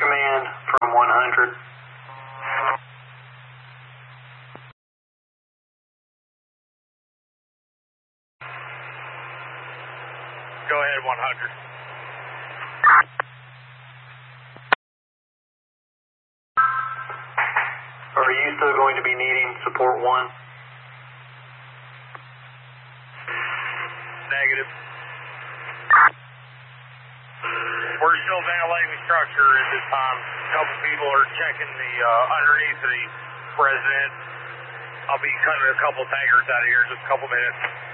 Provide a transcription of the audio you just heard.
command from 100. Go ahead, 100. Are you still going to be needing support 1? Negative. We're still ventilating the structure at this time. A couple people are checking the underneath of the president. I'll be cutting a couple tankers out of here in just a couple minutes.